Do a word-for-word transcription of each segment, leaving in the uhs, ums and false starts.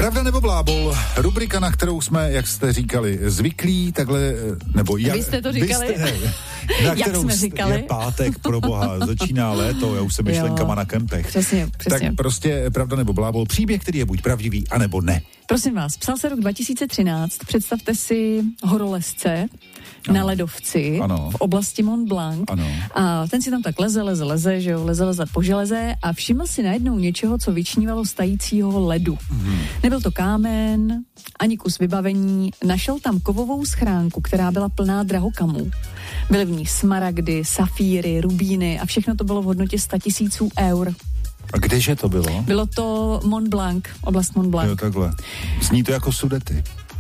Pravda nebo blábol, rubrika, na kterou jsme, jak jste říkali, zvyklí, takhle, nebo jak... Vy jste to říkali? Vy jste, ne, na Jak jsme říkali? Je pátek, pro boha, začíná léto, já už jsem myšlenkama na kempech. Přesně, přesně. Tak prostě pravda nebo blábol, příběh, který je buď pravdivý, anebo ne. Prosím vás, psal se rok dva tisíce třináct, představte si horolezce ano. na ledovci ano. v oblasti Mont Blanc ano. a ten si tam tak leze, leze, leze, že jo, leze, leze po železe a všiml si najednou něčeho, co vyčnívalo z tajícího ledu. Hmm. Nebyl to kámen, ani kus vybavení, našel tam kovovou schránku, která byla plná drahokamů. Byly v ní smaragdy, safíry, rubíny a všechno to bylo v hodnotě sta tisíců eur. A kdeže to bylo? Bylo to Mont Blanc, oblast Mont Blanc. Jo, takhle. Zní to jako Sudety.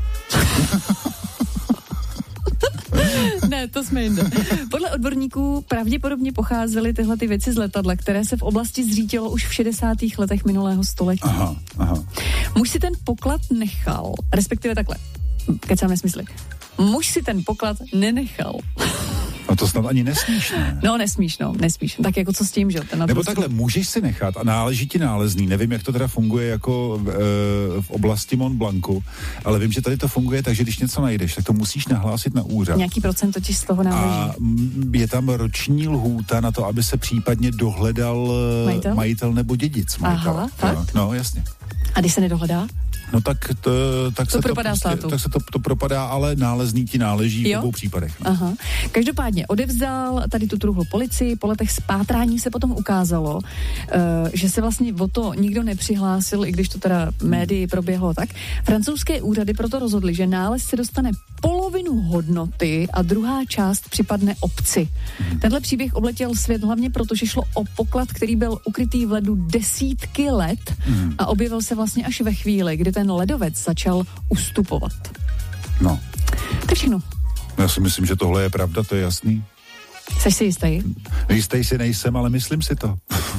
Ne, to jsme jinde. Podle odborníků pravděpodobně pocházely tyhle ty věci z letadla, které se v oblasti zřítilo už v šedesátých letech minulého století. Aha, aha. Muž si ten poklad nechal, respektive takhle, kecám nesmysly. Muž si ten poklad nenechal. No to snad ani nesmíš, ne? No nesmíš, no, nesmíš. Tak jako co s tím, že? Ten Nebo prostě... takhle, můžeš si nechat a náleží ti nálezný. Nevím, jak to teda funguje jako v, e, v oblasti Mont Blancu, ale vím, že tady to funguje tak, že když něco najdeš, tak to musíš nahlásit na úřad. Nějaký procent totiž z toho náleží. A je tam roční lhůta na to, aby se případně dohledal majitel, majitel nebo dědic majitele. Aha, fakt? No, jasně. A když se nedohledá? No tak, to, tak, to se, propadá to prostě, tak se to, to propadá, ale nálezný ti náleží jo? v obou případech. No. Aha. Každopádně odevzdal tady tu truhlu policii, po letech spátrání se potom ukázalo, uh, že se vlastně o to nikdo nepřihlásil, i když to teda médii proběhlo tak. Francouzské úřady proto rozhodly, že nález se dostane polovinu hodnoty a druhá část připadne obci. Hmm. Tenhle příběh obletěl svět hlavně proto, že šlo o poklad, který byl ukrytý v ledu desítky let hmm. a objevil se vlastně až ve chvíli, kdy ten ledovec začal ustupovat. No. To je všechno. Já si myslím, že tohle je pravda, to je jasný. Jseš si jistý? Jistý si nejsem, ale myslím si to.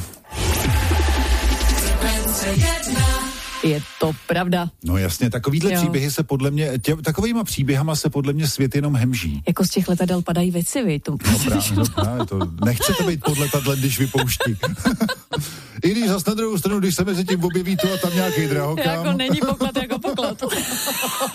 Je to pravda. No jasně, takovýhle jo. příběhy se podle mě, tě, takovýma příběhama se podle mě svět jenom hemží. Jako z těch letadel padají věci, vy. To... No právě, no právě to. Nechcete být pod letadlem, když vypouští. I když zas na druhou stranu, když se mezi tím objeví to a tam nějaký drahokam. Jako není poklad jako poklad.